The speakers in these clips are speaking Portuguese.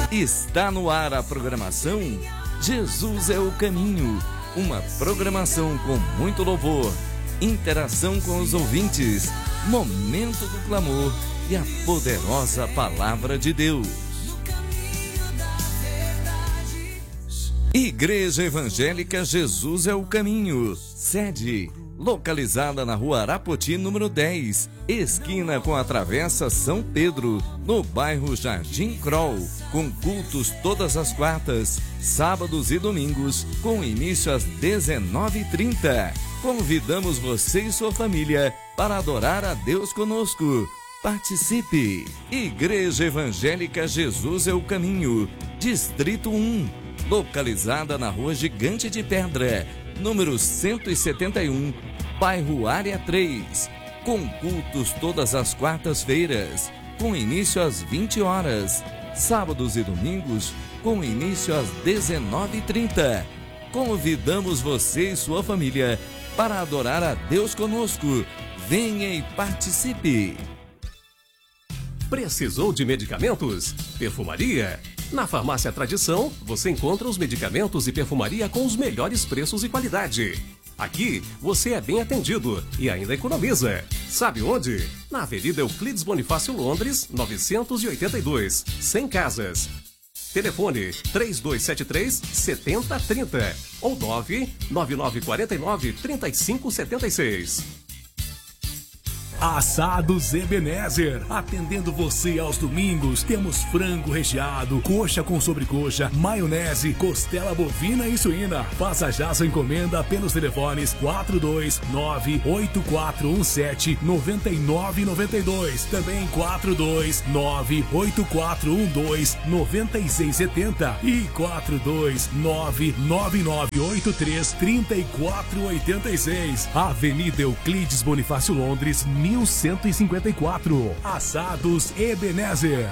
Está no ar a programação Jesus é o Caminho. Uma programação com muito louvor, interação com os ouvintes, momento do clamor e a poderosa palavra de Deus. Igreja Evangélica Jesus é o Caminho. Sede localizada na Rua Arapoti, número 10, esquina com a Travessa São Pedro, no bairro Jardim Kroll, com cultos todas as quartas, sábados e domingos, com início às 19h30. Convidamos você e sua família para adorar a Deus conosco. Participe! Igreja Evangélica Jesus é o Caminho, Distrito 1, localizada na Rua Gigante de Pedra, número 171, bairro Área 3, com cultos todas as quartas-feiras, com início às 20 horas, sábados e domingos, com início às 19h30. Convidamos você e sua família para adorar a Deus conosco. Venha e participe! Precisou de medicamentos? Perfumaria? Na Farmácia Tradição, você encontra os medicamentos e perfumaria com os melhores preços e qualidade. Aqui, você é bem atendido e ainda economiza. Sabe onde? Na Avenida Euclides Bonifácio Londres, 982, 100 Casas. Telefone 3273-7030 ou 99949-3576. Assados Ebenezer, atendendo você aos domingos. Temos frango recheado, coxa com sobrecoxa, maionese, costela bovina e suína. Faça já sua encomenda pelos telefones 429-8417-9992, também 429-8412-9670 e 429-9983-3486. Avenida Euclides Bonifácio Londres, 1154. Assados Ebenezer.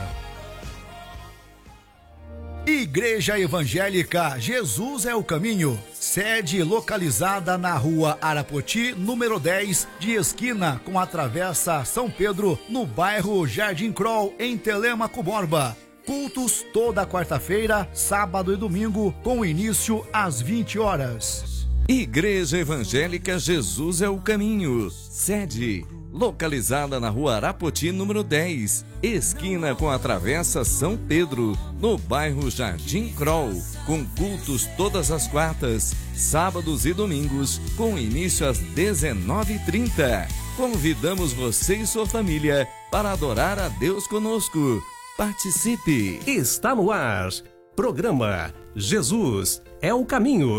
Igreja Evangélica Jesus é o Caminho. Sede localizada na Rua Arapoti, número 10, de esquina com a Travessa São Pedro, no bairro Jardim Kroll, em Telêmaco Borba. Cultos toda quarta-feira, sábado e domingo, com início às 20 horas. Igreja Evangélica Jesus é o Caminho. Sede localizada na Rua Arapoti, número 10, esquina com a Travessa São Pedro, no bairro Jardim Kroll, com cultos todas as quartas, sábados e domingos, com início às 19h30. Convidamos você e sua família para adorar a Deus conosco. Participe! Está no ar. Programa Jesus é o Caminho.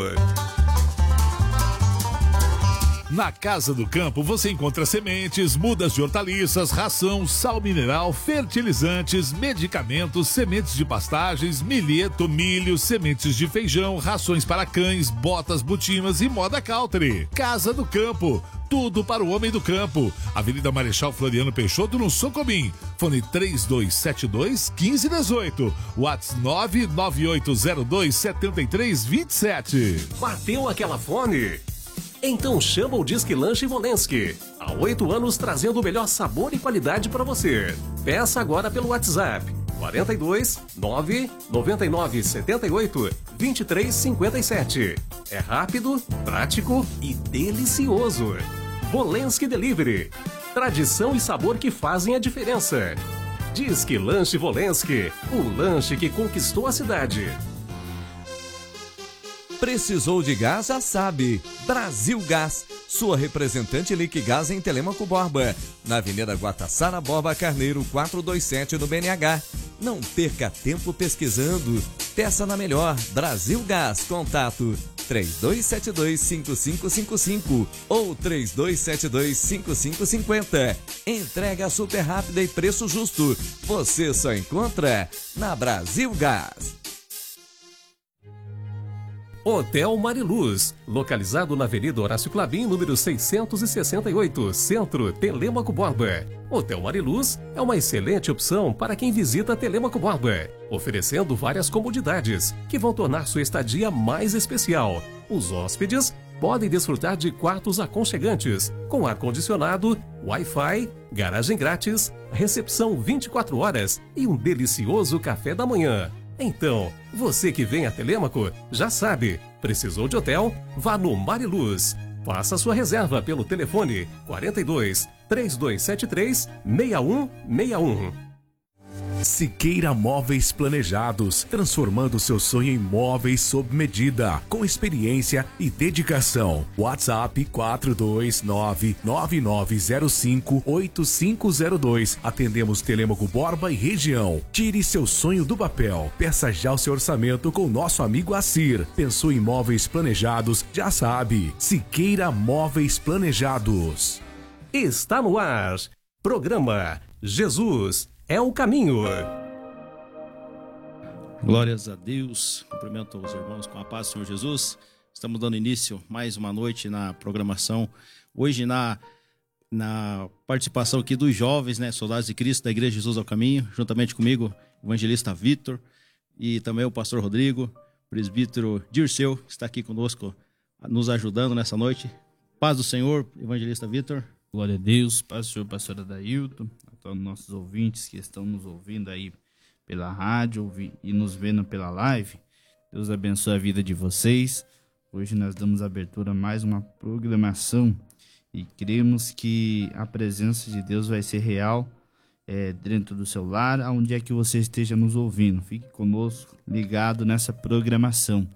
Na Casa do Campo você encontra sementes, mudas de hortaliças, ração, sal mineral, fertilizantes, medicamentos, sementes de pastagens, milheto, milho, sementes de feijão, rações para cães, botas, botinas e moda country. Casa do Campo, tudo para o homem do campo. Avenida Marechal Floriano Peixoto, no Socobim. Fone 3272-1518. WhatsApp 99802-7327. Bateu aquela fome? Então chama o Disque Lanche Volensky. Há 8 anos trazendo o melhor sabor e qualidade para você. Peça agora pelo WhatsApp 42 999 78 23 57. É rápido, prático e delicioso. Volensky Delivery. Tradição e sabor que fazem a diferença. Disque Lanche Volensky, o lanche que conquistou a cidade. Precisou de gás? Já sabe. Brasil Gás, sua representante Liquigás em Telêmaco Borba, na Avenida Guataçara Borba Carneiro, 427 no BNH. Não perca tempo pesquisando. Peça na melhor. Brasil Gás. Contato 3272-5555 ou 3272-5550. Entrega super rápida e preço justo. Você só encontra na Brasil Gás. Hotel Mariluz, localizado na Avenida Horácio Clabin, número 668, Centro, Telêmaco Borba. Hotel Mariluz é uma excelente opção para quem visita Telêmaco Borba, oferecendo várias comodidades que vão tornar sua estadia mais especial. Os hóspedes podem desfrutar de quartos aconchegantes, com ar-condicionado, Wi-Fi, garagem grátis, recepção 24 horas e um delicioso café da manhã. Então, você que vem a Telêmaco, já sabe, precisou de hotel? Vá no Mariluz. Faça sua reserva pelo telefone 42 3273 6161. Siqueira Móveis Planejados, transformando seu sonho em móveis sob medida, com experiência e dedicação. WhatsApp 429-9905-8502. Atendemos Telêmaco Borba e região. Tire seu sonho do papel. Peça já o seu orçamento com nosso amigo Assir. Pensou em móveis planejados? Já sabe. Siqueira Móveis Planejados. Está no ar. Programa Jesus é o Caminho. Glórias a Deus, cumprimento os irmãos com a paz do Senhor Jesus. Estamos dando início mais uma noite na programação. Hoje na participação aqui dos jovens, né, Soldados de Cristo da Igreja Jesus ao Caminho, juntamente comigo, o evangelista Vitor e também o pastor Rodrigo, presbítero Dirceu, que está aqui conosco, nos ajudando nessa noite. Paz do Senhor, evangelista Vitor. Glória a Deus, paz do Senhor, pastor Adailton, a todos os nossos ouvintes que estão nos ouvindo aí pela rádio e nos vendo pela live. Deus abençoe a vida de vocês. Hoje nós damos abertura a mais uma programação e cremos que a presença de Deus vai ser real dentro do seu lar, aonde é que você esteja nos ouvindo. Fique conosco, ligado nessa programação.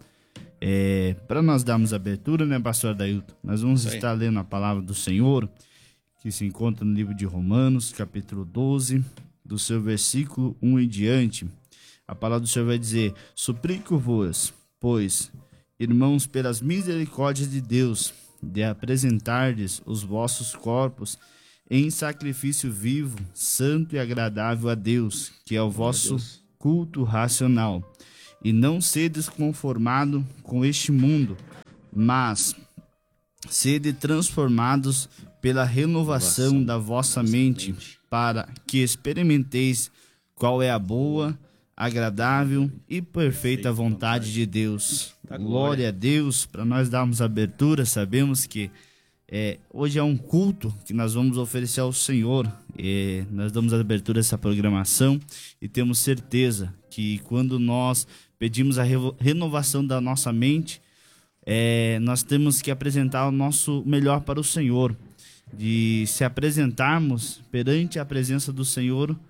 Para nós darmos abertura, né, pastor Adailton? Nós vamos estar lendo a palavra do Senhor, que se encontra no livro de Romanos, capítulo 12, do seu versículo 1 em diante. A palavra do Senhor vai dizer: suplico-vos, pois, irmãos, pelas misericórdias de Deus, de apresentardes os vossos corpos em sacrifício vivo, santo e agradável a Deus, que é o vosso culto racional. E não sedes conformado com este mundo, mas sede transformados pela renovação da vossa mente, para que experimenteis qual é a boa, agradável e perfeita vontade de Deus. Glória a Deus. Para nós darmos abertura, sabemos que hoje é um culto que nós vamos oferecer ao Senhor. Nós damos abertura a essa programação e temos certeza que quando nós pedimos a renovação da nossa mente, nós temos que apresentar o nosso melhor para o Senhor, de se apresentarmos perante a presença do Senhor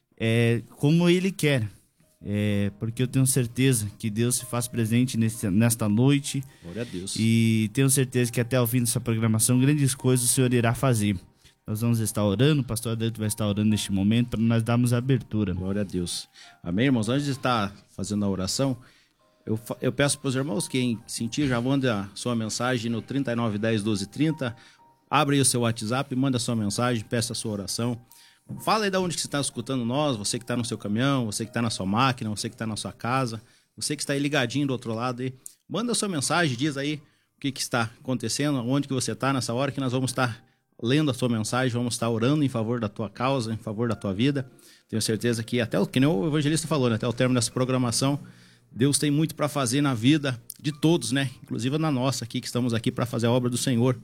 como Ele quer, porque eu tenho certeza que Deus se faz presente nesta noite. Glória a Deus. E tenho certeza que até o fim dessa programação grandes coisas o Senhor irá fazer. Nós vamos estar orando, o pastor Adalto vai estar orando neste momento para nós darmos abertura. Glória a Deus. Amém, irmãos? Antes de estar fazendo a oração, eu peço para os irmãos, quem sentir, já manda a sua mensagem no 3910-1230. Abre aí o seu WhatsApp, manda a sua mensagem, peça a sua oração. Fala aí de onde que você está escutando nós, você que está no seu caminhão, você que está na sua máquina, você que está na sua casa, você que está aí ligadinho do outro lado aí. Manda a sua mensagem, diz aí o que está acontecendo, onde que você está nessa hora, que nós vamos estar lendo a sua mensagem, vamos estar orando em favor da tua causa, em favor da tua vida. Tenho certeza que que nem o evangelista falou, né, até o término dessa programação, Deus tem muito para fazer na vida de todos, né? Inclusive na nossa aqui, que estamos aqui para fazer a obra do Senhor.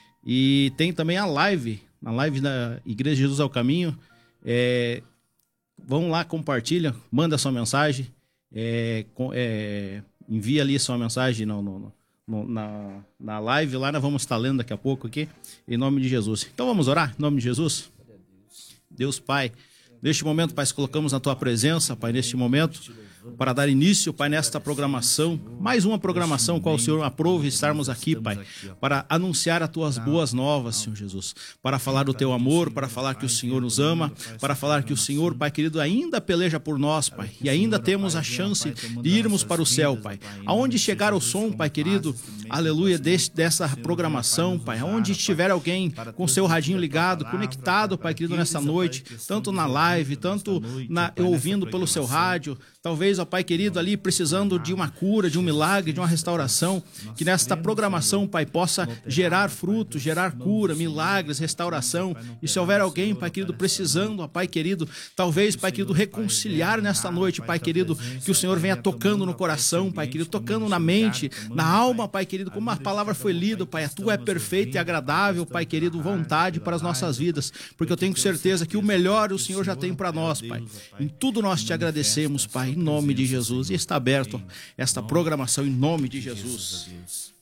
E tem também a live, da Igreja Jesus ao Caminho. Vão lá, compartilha, manda a sua mensagem, envia ali a sua mensagem na live, lá nós vamos estar lendo daqui a pouco aqui, em nome de Jesus. Então vamos orar, em nome de Jesus. Deus Pai, neste momento, Pai, colocamos na Tua presença, Pai, neste momento, para dar início, Pai, nesta programação, mais uma programação qual o Senhor aprove estarmos aqui, Pai, para anunciar as Tuas boas novas, Senhor Jesus, para falar do Teu amor, para falar que o Senhor nos ama, para falar que o Senhor, Pai querido, ainda peleja por nós, Pai, e ainda temos a chance de irmos para o céu, Pai. Aonde chegar o som, Pai querido, aleluia, dessa programação, Pai, aonde estiver alguém com seu radinho ligado, conectado, Pai querido, nessa noite, tanto na live, tanto ouvindo pelo seu rádio, talvez, ó Pai querido, ali precisando de uma cura, de um milagre, de uma restauração, que nesta programação, Pai, possa gerar frutos, gerar cura, milagres, restauração. E se houver alguém, Pai querido, precisando, ó Pai querido, talvez, Pai querido, reconciliar nesta noite, Pai querido, que o Senhor venha tocando no coração, Pai querido, tocando na mente, na alma, Pai querido, como a palavra foi lida, Pai, a Tua é perfeita e agradável, Pai querido, vontade para as nossas vidas, porque eu tenho certeza que o melhor o Senhor já tem para nós, Pai. Em tudo nós te agradecemos, Pai, em nome nome de Jesus. E está aberto esta programação em nome de Jesus.